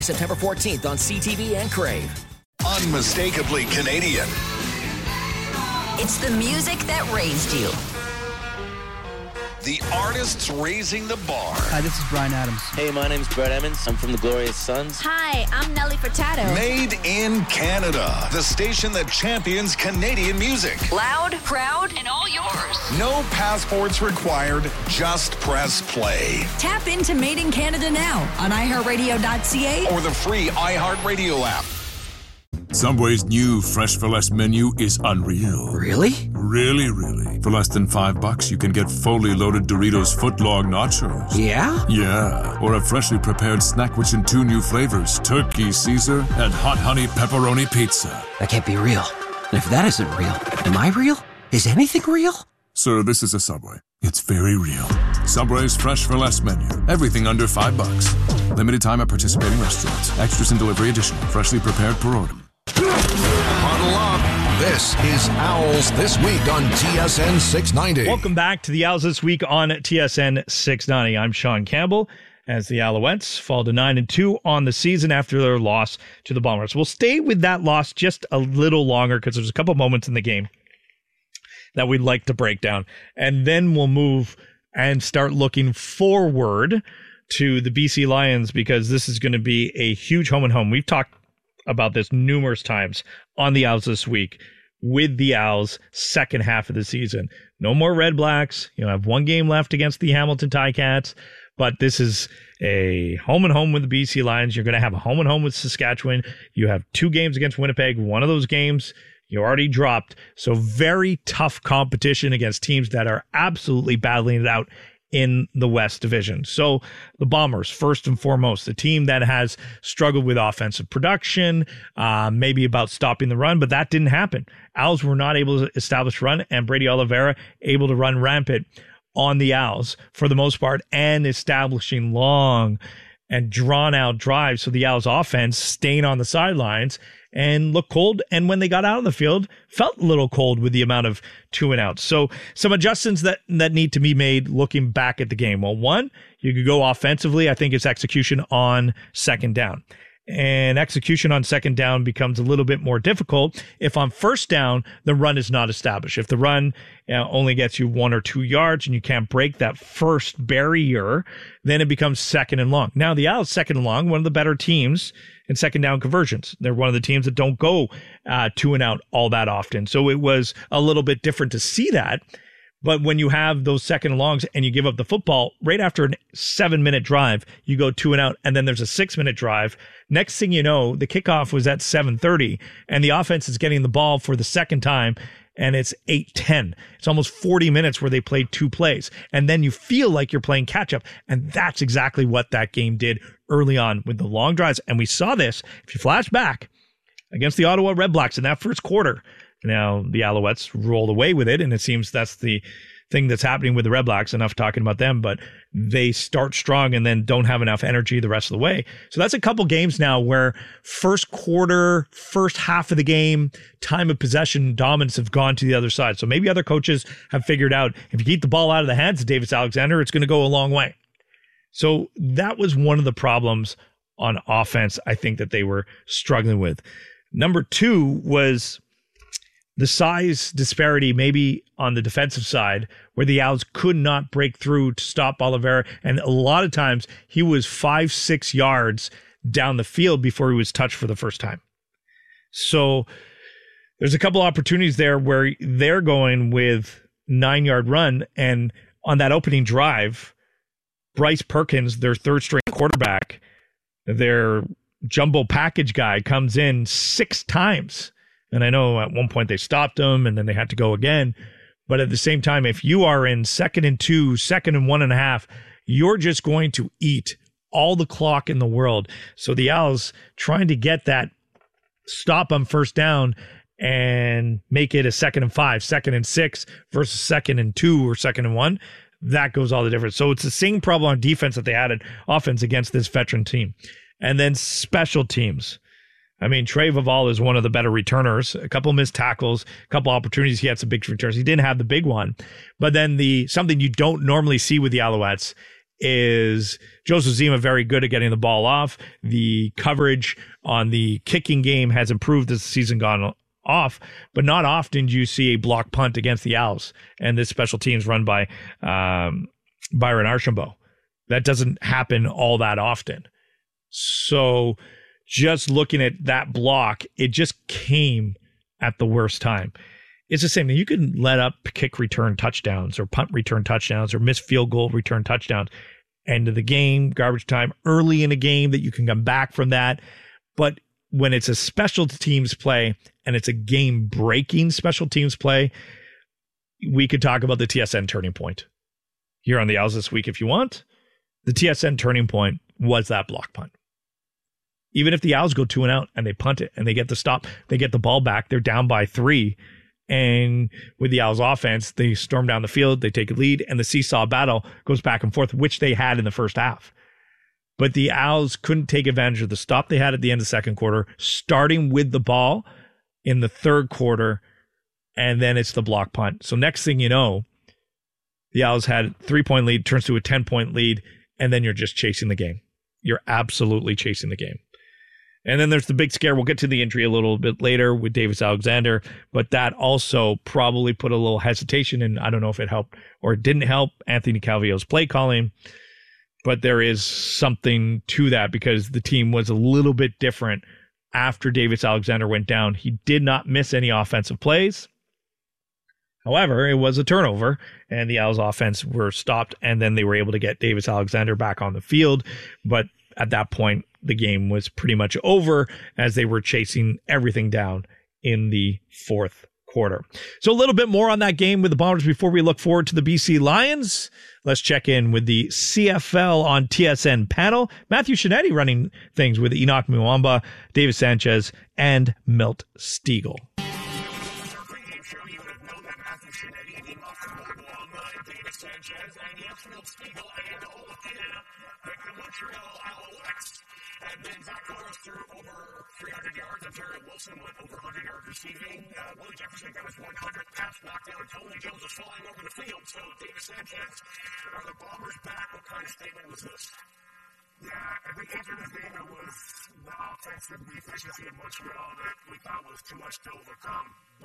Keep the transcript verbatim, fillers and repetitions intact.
September fourteenth on C T V and Crave. Unmistakably Canadian. It's the music that raised you. The artists raising the bar. Hi, this is Bryan Adams. Hey, my name's Brett Emmons. I'm from the Glorious Sons. Hi, I'm Nelly Furtado. Made in Canada. The station that champions Canadian music. Loud, proud, and all yours. No passports required. Just press play. Tap into Made in Canada now on i heart radio dot c a or the free iHeartRadio app. Subway's new Fresh for Less menu is unreal. Really? Really, really. For less than five bucks, you can get fully loaded Doritos footlong nachos. Yeah? Yeah. Or a freshly prepared snack which in two new flavors, turkey Caesar and hot honey pepperoni pizza. That can't be real. And if that isn't real, am I real? Is anything real? Sir, this is a Subway. It's very real. Subway's Fresh for Less menu. Everything under five bucks. Limited time at participating restaurants. Extras and delivery additional. Freshly prepared per order. Huddle up. This is Owls This Week on T S N six ninety. Welcome back to the Owls This Week on T S N six ninety. I'm Sean Campbell as the Alouettes fall to nine and two on the season after their loss to the Bombers. We'll stay with that loss just a little longer because there's a couple moments in the game that we'd like to break down. And then we'll move and start looking forward to the B C Lions because this is going to be a huge home and home. We've talked about this numerous times on the Owls This Week with the Owls second half of the season. No more Red Blacks. You know, have one game left against the Hamilton Ticats, but this is a home and home with the B C Lions. You're going to have a home and home with Saskatchewan. You have two games against Winnipeg. One of those games you already dropped. So very tough competition against teams that are absolutely battling it out in the West Division. So the Bombers, first and foremost, the team that has struggled with offensive production, uh, maybe about stopping the run, but that didn't happen. Owls were not able to establish run, and Brady Oliveira able to run rampant on the Owls for the most part and establishing long and drawn out drives. So the Owls offense staying on the sidelines and looked cold. And when they got out of the field, felt a little cold with the amount of two and outs. So some adjustments that, that need to be made looking back at the game. Well, one, you could go offensively. I think it's execution on second down. And execution on second down becomes a little bit more difficult if on first down, the run is not established. If the run you know, only gets you one or two yards and you can't break that first barrier, then it becomes second and long. Now, the Owls, second and long, one of the better teams in second down conversions. They're one of the teams that don't go uh, two and out all that often. So it was a little bit different to see that. But when you have those second and longs and you give up the football right after a seven minute drive, you go two and out, and then there's a six minute drive. Next thing you know, the kickoff was at seven thirty and the offense is getting the ball for the second time and it's eight ten. It's almost forty minutes where they played two plays. And then you feel like you're playing catch up. And that's exactly what that game did early on with the long drives. And we saw this, if you flash back against the Ottawa Red Blacks in that first quarter. Now, the Alouettes rolled away with it, and it seems that's the thing that's happening with the Red Blacks. Enough talking about them, but they start strong and then don't have enough energy the rest of the way. So that's a couple games now where first quarter, first half of the game, time of possession, dominance have gone to the other side. So maybe other coaches have figured out if you keep the ball out of the hands of Davis Alexander, it's going to go a long way. So that was one of the problems on offense, I think, that they were struggling with. Number two was the size disparity maybe on the defensive side where the Owls could not break through to stop Oliveira. And a lot of times he was five, six yards down the field before he was touched for the first time. So there's a couple opportunities there where they're going with nine yard run. And on that opening drive, Bryce Perkins, their third string quarterback, their jumbo package guy, comes in six times. And I know at one point they stopped him and then they had to go again. But at the same time, if you are in second and two, second and one and a half, you're just going to eat all the clock in the world. So the Owls trying to get that stop on first down and make it a second and five, second and six versus second and two or second and one, that goes all the difference. So it's the same problem on defense that they had in offense against this veteran team. And then special teams. I mean, Trey Vival is one of the better returners. A couple missed tackles, a couple opportunities. He had some big returns. He didn't have the big one. But then the something you don't normally see with the Alouettes is Joseph Zima very good at getting the ball off. The coverage on the kicking game has improved as the season gone off, but not often do you see a block punt against the Owls. And this special teams run by um, Byron Archambault. That doesn't happen all that often. So just looking at that block, it just came at the worst time. It's the same thing. You can let up kick return touchdowns or punt return touchdowns or miss field goal return touchdowns. End of the game, garbage time, early in a game that you can come back from that. But when it's a special teams play and it's a game breaking special teams play, we could talk about the T S N turning point here on the Owls this week if you want. The T S N turning point was that block punt. Even if the Owls go two and out and they punt it and they get the stop, they get the ball back, they're down by three. And with the Owls offense, they storm down the field, they take a lead, and the seesaw battle goes back and forth, which they had in the first half. But the Owls couldn't take advantage of the stop they had at the end of the second quarter, starting with the ball in the third quarter, and then it's the block punt. So next thing you know, the Owls had a three-point lead, turns to a ten-point lead, and then you're just chasing the game. You're absolutely chasing the game. And then there's the big scare. We'll get to the injury a little bit later with Davis Alexander, but that also probably put a little hesitation, and I don't know if it helped or it didn't help Anthony Calvillo's play calling, but there is something to that because the team was a little bit different after Davis Alexander went down. He did not miss any offensive plays. However, it was a turnover, and the Owls offense were stopped, and then they were able to get Davis Alexander back on the field, but at that point, the game was pretty much over as they were chasing everything down in the fourth quarter. So a little bit more on that game with the Bombers before we look forward to the B C Lions. Let's check in with the C F L on T S N panel. Matthew Shinetti running things with Enoch Muamba, David Sanchez, and Milt Stegall. Wilson went over one hundred yards receiving. Uh, Willie Jefferson got his one hundredth pass blocked down. Tony Jones was flying over the field. So, David Sanchez, are the Bombers back? What kind of statement was this? Yeah, I think after this game, it was the offensive efficiency of Montreal that we thought was too much to overcome.